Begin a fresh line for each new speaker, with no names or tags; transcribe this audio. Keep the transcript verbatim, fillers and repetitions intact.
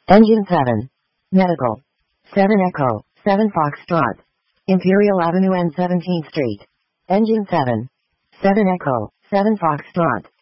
Engine seven. Medical. seven Echo, seven Foxtrot. Imperial Avenue and seventeenth Street. Engine seven. seven Echo, seven Foxtrot.